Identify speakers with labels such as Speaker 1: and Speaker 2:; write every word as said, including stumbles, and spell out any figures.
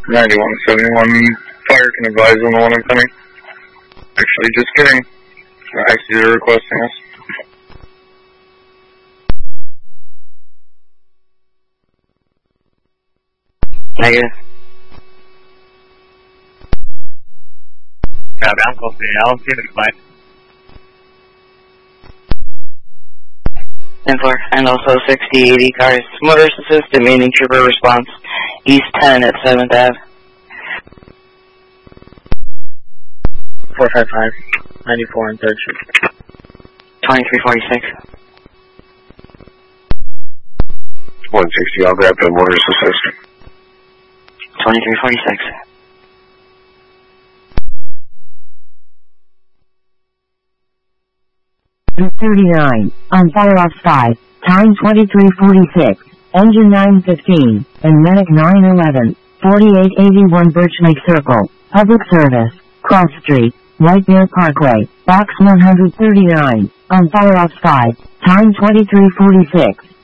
Speaker 1: ninety-one seventy-one, fire can advise on the one incoming. Actually, just kidding. I see they're requesting us.
Speaker 2: Negative.
Speaker 3: Copy, I'm close to the L. Give it a fight.
Speaker 2: ten four, and also sixty eighty cars. Motorist assistant, meaning trooper response. East ten at seventh Avenue.
Speaker 4: four five five, ninety-four and third Street.
Speaker 2: twenty-three forty-six.
Speaker 1: one sixty, I'll grab the motorist assistant.
Speaker 2: twenty-three forty-six.
Speaker 5: thirty-nine, on fire off five, time twenty-three forty-six, engine nine fifteen, and medic nine eleven, forty-eight eighty-one Birch Lake Circle, public service, cross street, White Bear Parkway, box one thirty-nine, on fire off five, time twenty-three forty-six.